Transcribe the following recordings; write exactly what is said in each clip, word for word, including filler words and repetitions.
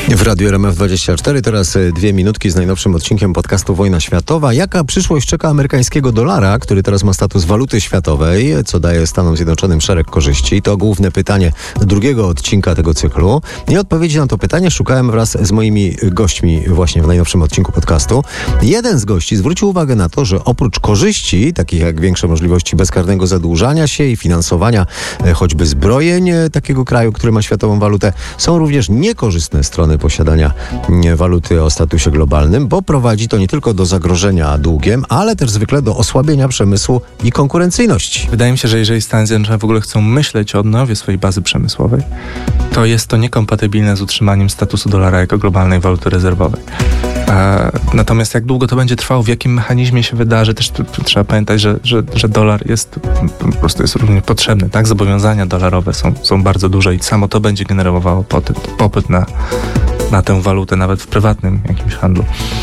W Radiu R M F dwadzieścia cztery teraz dwie minutki z najnowszym odcinkiem podcastu Wojna Światowa. Jaka przyszłość czeka amerykańskiego dolara, który teraz ma status waluty światowej, co daje Stanom Zjednoczonym szereg korzyści? To główne pytanie drugiego odcinka tego cyklu. I odpowiedzi na to pytanie szukałem wraz z moimi gośćmi właśnie w najnowszym odcinku podcastu. Jeden z gości zwrócił uwagę na to, że oprócz korzyści, takich jak większe możliwości bezkarnego zadłużania się i finansowania choćby zbrojeń takiego kraju, który ma światową walutę, są również niekorzystne strony posiadania waluty o statusie globalnym, bo prowadzi to nie tylko do zagrożenia długiem, ale też zwykle do osłabienia przemysłu i konkurencyjności. Wydaje mi się, że jeżeli Stany Zjednoczone w ogóle chcą myśleć o odnowie swojej bazy przemysłowej, to jest to niekompatybilne z utrzymaniem statusu dolara jako globalnej waluty rezerwowej. E, natomiast jak długo to będzie trwało, w jakim mechanizmie się wydarzy, też t- t- trzeba pamiętać, że, że, że dolar jest po prostu jest również potrzebny, tak? Zobowiązania dolarowe są, są bardzo duże i samo to będzie generowało popyt, popyt na na tę walutę, nawet w prywatnym jakimś handlu.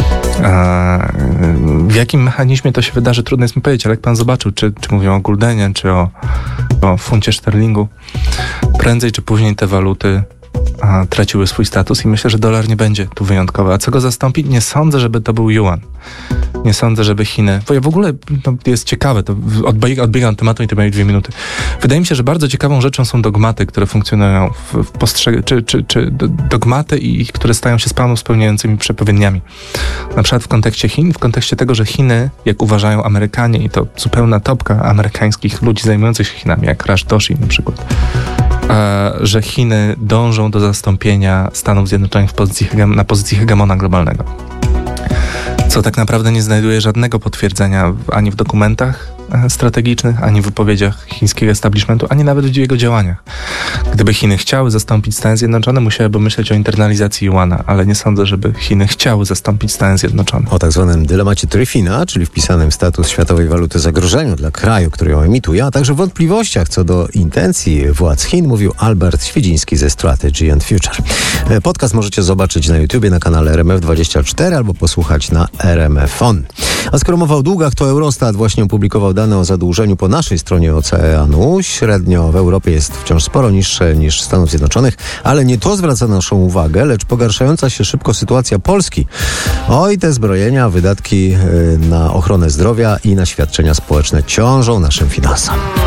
E, w jakim mechanizmie to się wydarzy, trudno jest mi powiedzieć, ale jak pan zobaczył, czy, czy mówią o guldenie, czy o, o funcie sterlingu, prędzej czy później te waluty a, traciły swój status i myślę, że dolar nie będzie tu wyjątkowy. A co go zastąpi? Nie sądzę, żeby to był yuan. Nie sądzę, żeby Chiny... Bo ja w ogóle to jest ciekawe, to odbiegam, odbiegam od tematu i to miałem dwie minuty. Wydaje mi się, że bardzo ciekawą rzeczą są dogmaty, które funkcjonują w, w postrzeg... czy, czy, czy dogmaty i które stają się sprawą spełniającymi przepowiedniami. Na przykład w kontekście Chin, w kontekście tego, że Chiny, jak uważają Amerykanie i to zupełna topka amerykańskich ludzi zajmujących się Chinami, jak Rush Doshi na przykład, że Chiny dążą do zastąpienia Stanów Zjednoczonych w pozycji, na pozycji hegemona globalnego. Co tak naprawdę nie znajduje żadnego potwierdzenia ani w dokumentach strategicznych, ani w wypowiedziach chińskiego establishmentu, ani nawet w jego działaniach. Gdyby Chiny chciały zastąpić Stany Zjednoczone, musiałyby myśleć o internalizacji juana, ale nie sądzę, żeby Chiny chciały zastąpić Stany Zjednoczone. O tak zwanym dylemacie Triffina, czyli wpisanym w status światowej waluty zagrożeniu dla kraju, który ją emituje, a także wątpliwościach co do intencji władz Chin, mówił Albert Świdziński ze Strategy and Future. Podcast możecie zobaczyć na YouTubie, na kanale R M F dwadzieścia cztery albo posłuchać na R M F On. A skoro mowa o długach, to Eurostat właśnie opublikował dane o zadłużeniu po naszej stronie oceanu. Średnio w Europie jest wciąż sporo niższe niż Stanów Zjednoczonych, ale nie to zwraca naszą uwagę, lecz pogarszająca się szybko sytuacja Polski. Oj, te zbrojenia, wydatki na ochronę zdrowia i na świadczenia społeczne ciążą naszym finansom.